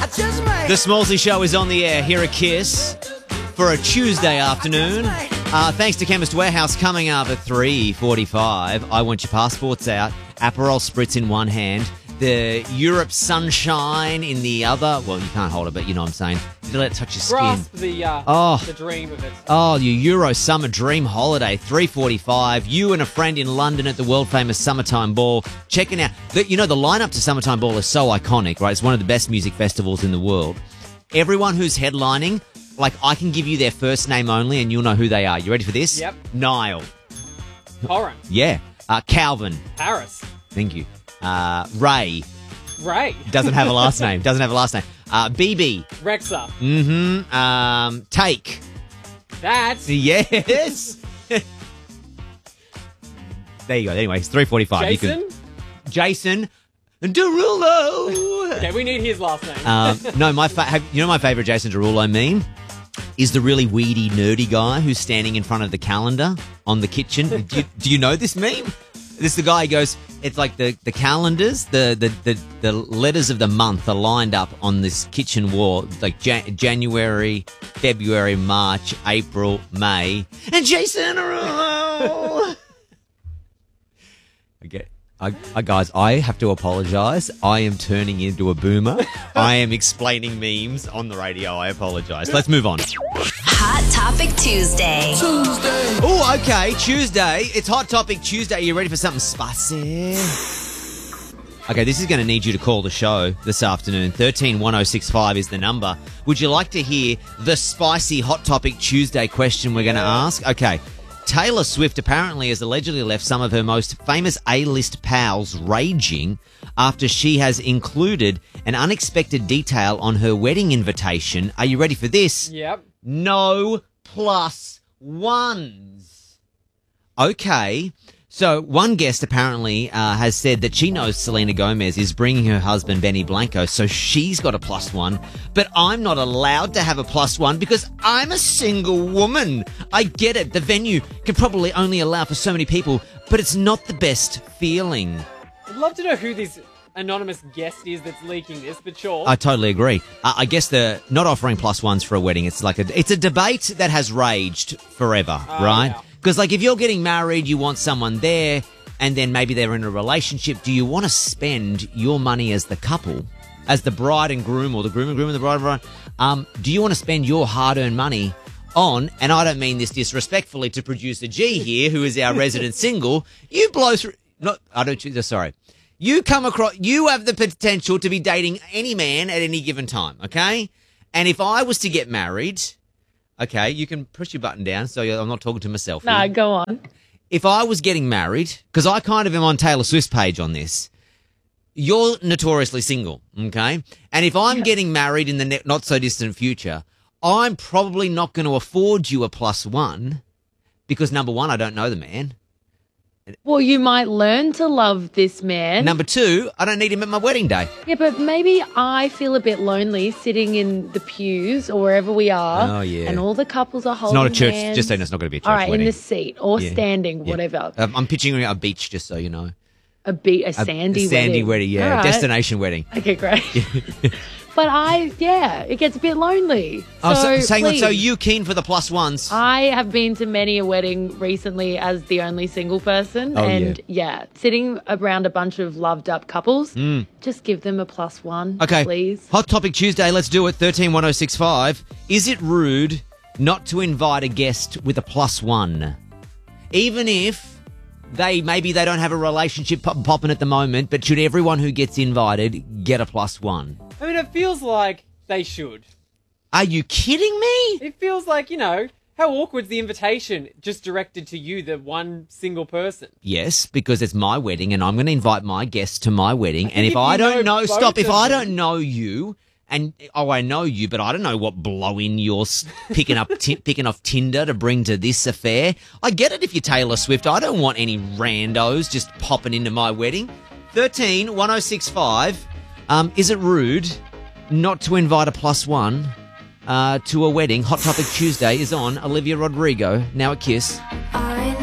The Smallsy Show is on the air here at Kiss for a Tuesday afternoon. Thanks to Chemist Warehouse, coming up at 3:45. I Want Your Passports Out. Aperol Spritz in one hand. The Europe Sunshine in the other. Well, you can't hold it, but you know what I'm saying. You let it touch your skin. Grasp the dream of it. Oh, your Euro Summer Dream Holiday, 3:45. You and a friend in London at the world-famous Summertime Ball. Checking out. The lineup to Summertime Ball is so iconic, right? It's one of the best music festivals in the world. Everyone who's headlining, like, I can give you their first name only and you'll know who they are. You ready for this? Yep. Niall. Corin. Yeah. Calvin. Paris. Thank you. Ray. Ray. Doesn't have a last name. BB. Rexa. Mm-hmm. Take. That's. Yes. There you go. Anyway, it's 3:45. Jason? Jason Derulo. Okay, we need his last name. No, my favorite Jason Derulo meme is the really weedy, nerdy guy who's standing in front of the calendar on the kitchen. Do you know this meme? This is the guy who goes, it's like the calendars, the letters of the month are lined up on this kitchen wall, like January, February, March, April, May, and Jason Derulo. Guys, I have to apologise. I am turning into a boomer. I am explaining memes on the radio. I apologise. Let's move on. Hot Topic Tuesday. Oh, okay. Tuesday. It's Hot Topic Tuesday. Are you ready for something spicy? Okay, this is going to need you to call the show this afternoon. 131065 is the number. Would you like to hear the spicy Hot Topic Tuesday question we're going to ask? Okay. Taylor Swift apparently has allegedly left some of her most famous A-list pals raging after she has included an unexpected detail on her wedding invitation. Are you ready for this? Yep. No plus ones. Okay. So one guest apparently has said that she knows Selena Gomez is bringing her husband Benny Blanco, so she's got a plus one. But I'm not allowed to have a plus one because I'm a single woman. I get it. The venue can probably only allow for so many people, but it's not the best feeling. I'd love to know who this anonymous guest is that's leaking this, but sure. I totally agree. I guess the not offering plus ones for a wedding, it's a debate that has raged forever, right? Yeah. Because, like, if you're getting married, you want someone there, and then maybe they're in a relationship. Do you want to spend your money as the couple, as the bride and groom, or the groom and groom and the bride and bride? Do you want to spend your hard-earned money on, and I don't mean this disrespectfully to producer G here, who is our resident single, you blow through, you come across, you have the potential to be dating any man at any given time, okay? And if I was to get married... Okay, you can push your button down so I'm not talking to myself here. No, go on. If I was getting married, because I kind of am on Taylor Swift's page on this, you're notoriously single, okay? And if I'm getting married in the not-so-distant future, I'm probably not going to afford you a plus one because, number one, I don't know the man. Well, you might learn to love this man. Number two, I don't need him at my wedding day. Yeah, but maybe I feel a bit lonely sitting in the pews or wherever we are. Oh, yeah. And all the couples are It's holding not a church. hands. Just saying it's not going to be a church all right, wedding. in the seat or standing, Yeah. whatever. I'm pitching a beach, just so you know. A sandy wedding. Sandy wedding, yeah. All right. Destination wedding. Okay, great. But it gets a bit lonely. So you keen for the plus ones? I have been to many a wedding recently as the only single person. Oh, and sitting around a bunch of loved up couples, just give them a plus one, Okay. please. Hot Topic Tuesday, let's do it. 131065. Is it rude not to invite a guest with a plus one? Even if maybe they don't have a relationship popping at the moment, but should everyone who gets invited get a plus one? I mean, it feels like they should. Are you kidding me? It feels like, how awkward's the invitation just directed to you, the one single person? Yes, because it's my wedding and I'm going to invite my guests to my wedding. And if if I you don't know know, both stop, if of I them- don't know you, and I know you, but I don't know what blow-in you're picking off Tinder to bring to this affair. I get it if you're Taylor Swift. I don't want any randos just popping into my wedding. 131065. Is it rude not to invite a plus one to a wedding? Hot Topic Tuesday is on. Olivia Rodrigo, now at Kiss.